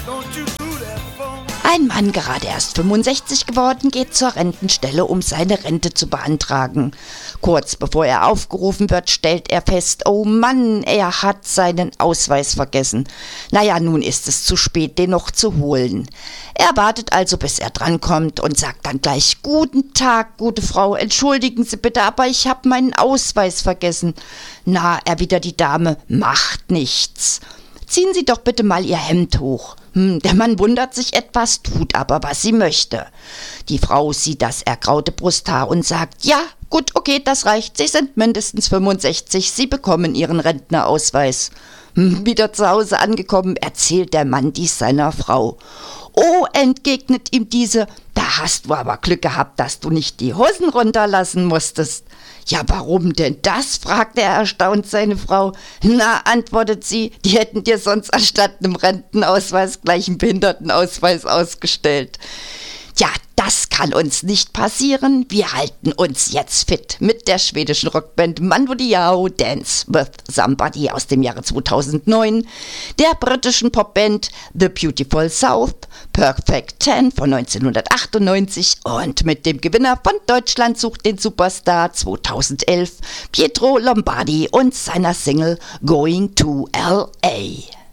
Ein Mann, gerade erst 65 geworden, geht zur Rentenstelle, um seine Rente zu beantragen. Kurz bevor er aufgerufen wird, stellt er fest, oh Mann, er hat seinen Ausweis vergessen. Naja, nun ist es zu spät, den noch zu holen. Er wartet also, bis er drankommt und sagt dann gleich, guten Tag, gute Frau, entschuldigen Sie bitte, aber ich habe meinen Ausweis vergessen. Na, erwidert die Dame, macht nichts. Ziehen Sie doch bitte mal Ihr Hemd hoch. Der Mann wundert sich etwas, tut aber, was sie möchte. Die Frau sieht das ergraute Brusthaar und sagt, ja, gut, okay, das reicht, Sie sind mindestens 65, Sie bekommen Ihren Rentnerausweis. Wieder zu Hause angekommen, erzählt der Mann dies seiner Frau. Oh, entgegnet ihm diese, da hast du aber Glück gehabt, dass du nicht die Hosen runterlassen musstest. Ja, warum denn das? fragt er erstaunt seine Frau. Na, antwortet sie, die hätten dir sonst anstatt einem Rentenausweis gleich einen Behindertenausweis ausgestellt. Ja, das kann uns nicht passieren. Wir halten uns jetzt fit mit der schwedischen Rockband Mando Diao Dance with Somebody aus dem Jahre 2009, der britischen Popband The Beautiful South, Perfect 10 von 1998 und mit dem Gewinner von Deutschland sucht den Superstar 2011, Pietro Lombardi und seiner Single Going to L.A.